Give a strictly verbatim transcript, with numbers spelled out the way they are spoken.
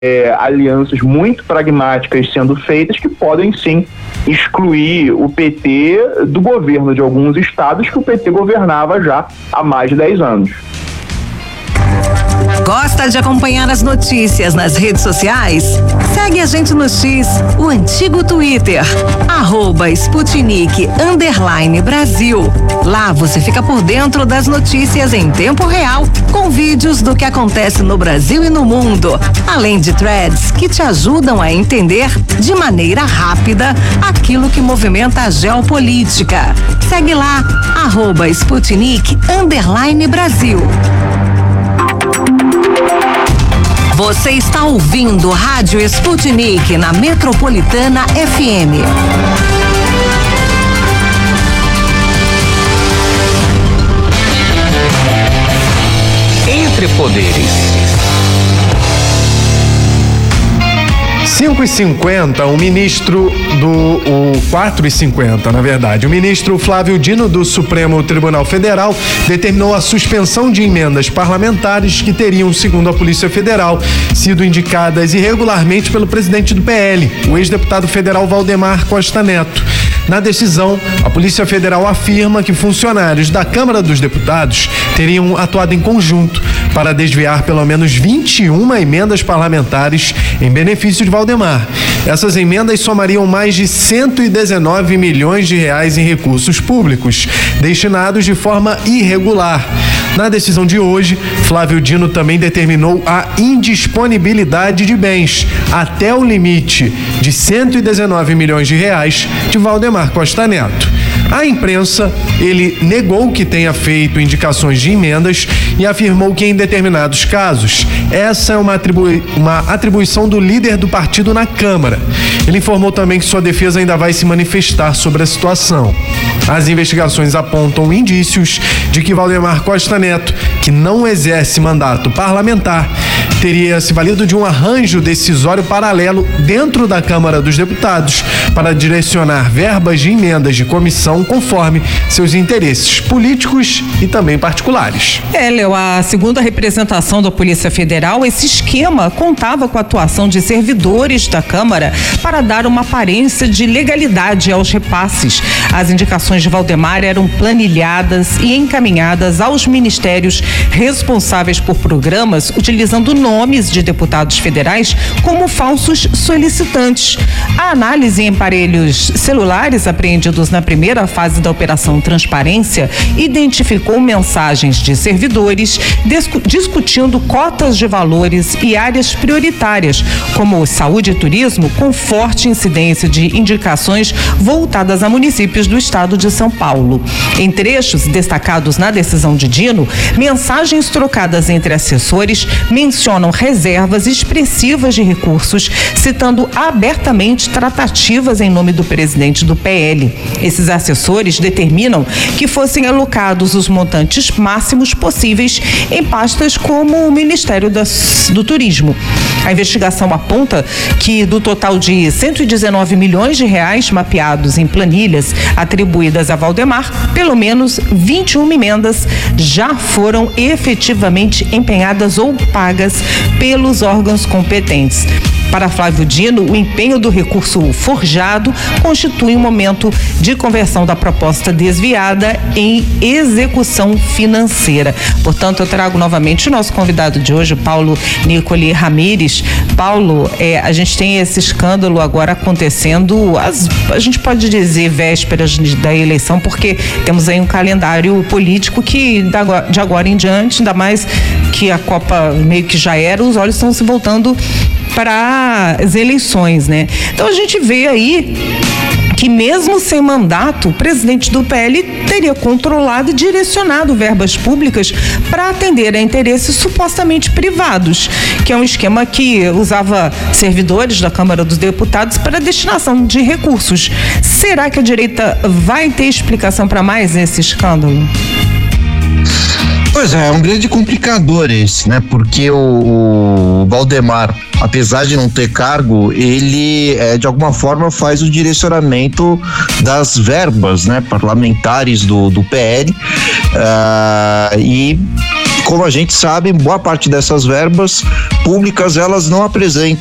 é, alianças muito pragmáticas sendo feitas que podem sim excluir o P T do governo de alguns estados que o P T governava já há mais de dez anos. Gosta de acompanhar as notícias nas redes sociais? Segue a gente no X, o antigo Twitter, arroba Sputnik underline Brasil. Lá você fica por dentro das notícias em tempo real, com vídeos do que acontece no Brasil e no mundo, além de threads que te ajudam a entender de maneira rápida aquilo que movimenta a geopolítica. Segue lá, arroba Sputnik underline Brasil. Você está ouvindo Rádio Sputnik na Metropolitana F M. Entre Poderes. cinco e cinquenta, o ministro do... o quatro e cinquenta, na verdade. O ministro Flávio Dino, do Supremo Tribunal Federal, determinou a suspensão de emendas parlamentares que teriam, segundo a Polícia Federal, sido indicadas irregularmente pelo presidente do P L, o ex-deputado federal Valdemar Costa Neto. Na decisão, a Polícia Federal afirma que funcionários da Câmara dos Deputados teriam atuado em conjunto para desviar pelo menos vinte e uma emendas parlamentares em benefício de Valdemar. Essas emendas somariam mais de cento e dezenove milhões de reais em recursos públicos, destinados de forma irregular. Na decisão de hoje, Flávio Dino também determinou a indisponibilidade de bens até o limite de cento e dezenove milhões de reais de Valdemar Costa Neto. À imprensa, ele negou que tenha feito indicações de emendas e afirmou que em determinados casos, essa é uma, atribui- uma atribuição do líder do partido na Câmara. Ele informou também que sua defesa ainda vai se manifestar sobre a situação. As investigações apontam indícios de que Valdemar Costa Neto, que não exerce mandato parlamentar, teria se valido de um arranjo decisório paralelo dentro da Câmara dos Deputados para direcionar verbas de emendas de comissão conforme seus interesses políticos e também particulares. É, Léo, a segunda representação da Polícia Federal, esse esquema contava com a atuação de servidores da Câmara para dar uma aparência de legalidade aos repasses. As indicações de Valdemar eram planilhadas e encaminhadas aos ministérios responsáveis por programas, utilizando nomes de deputados federais como falsos solicitantes. A análise em aparelhos celulares apreendidos na primeira fase da Operação Transparência identificou mensagens de servidores discu- discutindo cotas de valores e áreas prioritárias, como saúde e turismo, com forte incidência de indicações voltadas a municípios do estado de São Paulo. Em trechos destacados na decisão de Dino, mensagens trocadas entre assessores mencionam reservas expressivas de recursos, citando abertamente tratativas em nome do presidente do P L. Esses assessores determinam que fossem alocados os montantes máximos possíveis em pastas como o Ministério das, do Turismo. A investigação aponta que do total de cento e dezenove milhões de reais mapeados em planilhas atribuídas a Valdemar, pelo menos vinte e uma emendas já foram efetivamente empenhadas ou pagas pelos órgãos competentes. Para Flávio Dino, o empenho do recurso forjado constitui um momento de conversão da proposta desviada em execução financeira. Portanto, eu trago novamente o nosso convidado de hoje, Paulo Nicoli Ramires. Paulo, é, a gente tem esse escândalo agora acontecendo, as, a gente pode dizer vésperas da eleição, porque temos aí um calendário político que de agora em diante, ainda mais que a Copa meio que já era, os olhos estão se voltando para as eleições, né? Então a gente vê aí que mesmo sem mandato, o presidente do P L teria controlado e direcionado verbas públicas para atender a interesses supostamente privados, que é um esquema que usava servidores da Câmara dos Deputados para destinação de recursos. Será que a direita vai ter explicação para mais esse escândalo? Pois é, é um grande complicador esse, né? Porque o, o Valdemar, apesar de não ter cargo, ele é, de alguma forma faz o direcionamento das verbas, né, parlamentares do, do P L, uh, e como a gente sabe, boa parte dessas verbas públicas elas não apresentam